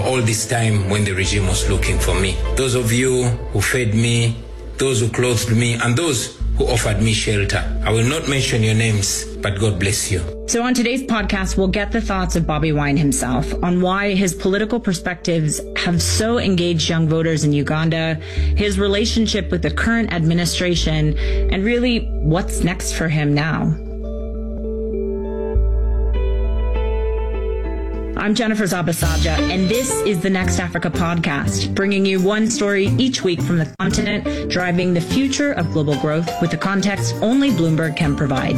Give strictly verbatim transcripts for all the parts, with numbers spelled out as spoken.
all this time when the regime was looking for me. Those of you who fed me, those who clothed me, and those who offered me shelter. I will not mention your names, but God bless you. So on today's podcast, we'll get the thoughts of Bobi Wine himself on why his political perspectives have so engaged young voters in Uganda, his relationship with the current administration, and really what's next for him now. I'm Jennifer Zabasaja, and this is the Next Africa podcast, bringing you one story each week from the continent, driving the future of global growth with the context only Bloomberg can provide.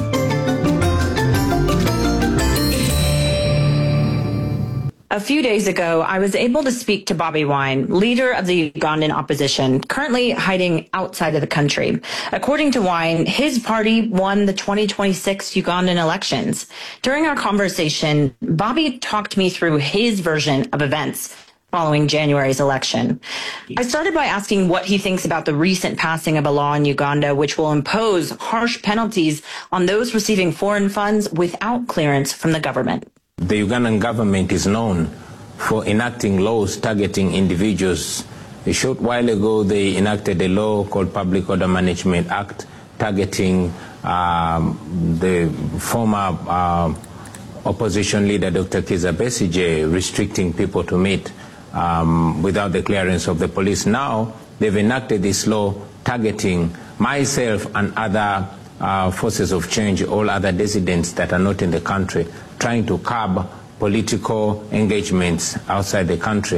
A few days ago, I was able to speak to Bobi Wine, leader of the Ugandan opposition, currently hiding outside of the country. According to Wine, his party won the twenty twenty-six Ugandan elections. During our conversation, Bobi talked me through his version of events following January's election. I started by asking what he thinks about the recent passing of a law in Uganda, which will impose harsh penalties on those receiving foreign funds without clearance from the government. The Ugandan government is known for enacting laws targeting individuals. A short while ago, they enacted a law called Public Order Management Act targeting um, the former uh, opposition leader, Doctor Kizza Besigye, restricting people to meet um, without the clearance of the police. Now, they've enacted this law targeting myself and other uh, forces of change, all other dissidents that are not in the country, trying to curb political engagements outside the country.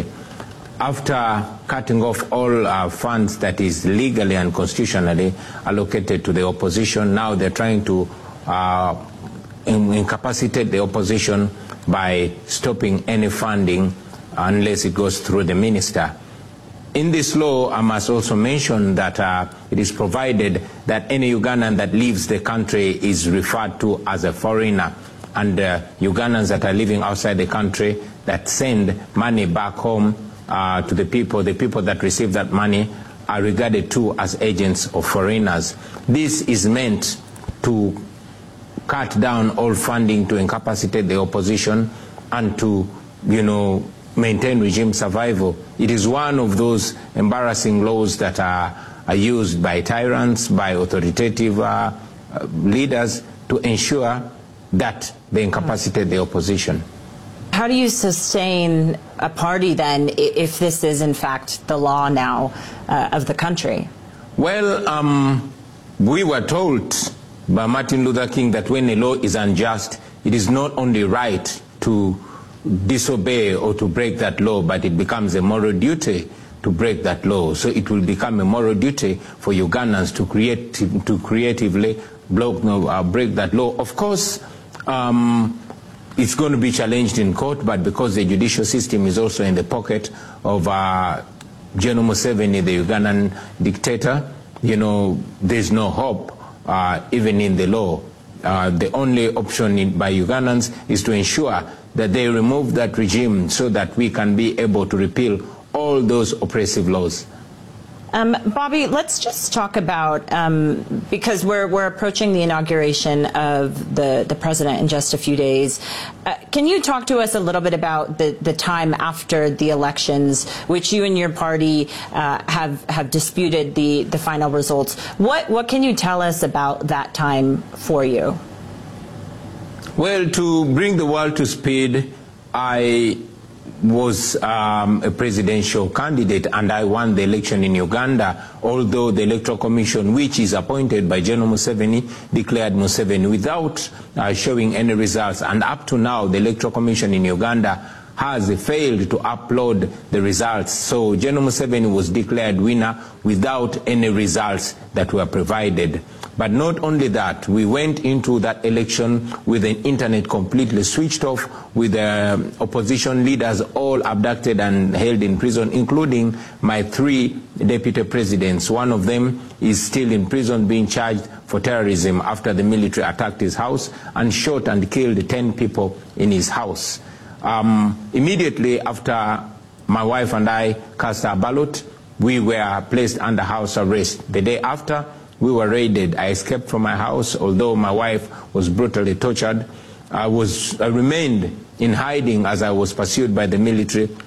After cutting off all uh, funds that is legally and constitutionally allocated to the opposition, now they're trying to uh, in incapacitate the opposition by stopping any funding unless it goes through the minister. In this law, I must also mention that uh, it is provided that any Ugandan that leaves the country is referred to as a foreigner. And uh, Ugandans that are living outside the country that send money back home uh, to the people, the people that receive that money are regarded too as agents of foreigners. This is meant to cut down all funding to incapacitate the opposition and to, you know, maintain regime survival. It is one of those embarrassing laws that are, are used by tyrants, by authoritative uh, uh, leaders to ensure that they incapacitate the opposition. How do you sustain a party then if this is in fact the law now uh, of the country? Well, um, we were told by Martin Luther King that when a law is unjust, it is not only right to disobey or to break that law, but it becomes a moral duty to break that law. So it will become a moral duty for Ugandans to create to creatively block, no, uh, break that law. Of course, um, it's going to be challenged in court, but because the judicial system is also in the pocket of uh, General Museveni, the Ugandan dictator, you know, there's no hope, uh, even in the law. Uh, the only option in, by Ugandans is to ensure that they remove that regime so that we can be able to repeal all those oppressive laws. Um, Bobi, let's just talk about, um, because we're, we're approaching the inauguration of the, the president in just a few days. Uh, can you talk to us a little bit about the, the time after the elections, which you and your party uh, have, have disputed the, the final results? What, what can you tell us about that time for you? Well, to bring the world to speed, I was um, a presidential candidate and I won the election in Uganda, although the Electoral Commission, which is appointed by General Museveni, declared Museveni without uh, showing any results. And up to now, the Electoral Commission in Uganda has failed to upload the results. So General Museveni was declared winner without any results that were provided. But not only that, we went into that election with the internet completely switched off, with the opposition leaders all abducted and held in prison, including my three deputy presidents. One of them is still in prison being charged for terrorism after the military attacked his house and shot and killed ten people in his house. Um, immediately after my wife and I cast our ballot, we were placed under house arrest. The day after, we were raided. I escaped from my house, although my wife was brutally tortured. I was I remained in hiding as I was pursued by the military